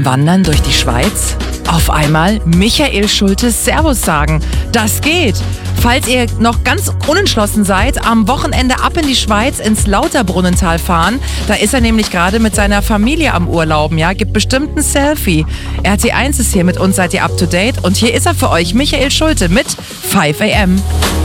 Wandern durch die Schweiz? Auf einmal Michael Schulte Servus sagen. Das geht. Falls ihr noch ganz unentschlossen seid, am Wochenende ab in die Schweiz ins Lauterbrunnental fahren. Da ist er nämlich gerade mit seiner Familie am Urlauben. Ja, gibt bestimmt ein Selfie. RT1 ist hier mit uns, seid ihr up to date? Und hier ist er für euch, Michael Schulte mit 5 AM.